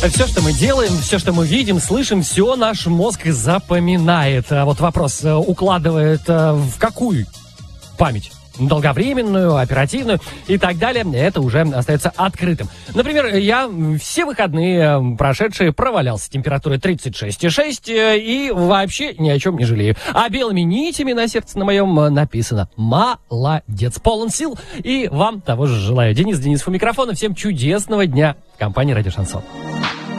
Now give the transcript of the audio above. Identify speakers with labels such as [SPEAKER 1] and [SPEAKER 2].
[SPEAKER 1] Все, что мы делаем, все, что мы видим, слышим, все наш мозг запоминает. А вот вопрос, укладывает в какую память? Долговременную, оперативную и так далее, это уже остается открытым. Например, я все выходные прошедшие провалялся с температурой 36,6 и вообще ни о чем не жалею. А белыми нитями на сердце на моем написано «Молодец, полон сил». И вам того же желаю. Денис Денисов у микрофона. Всем чудесного дня. Компания «Радио Шансон».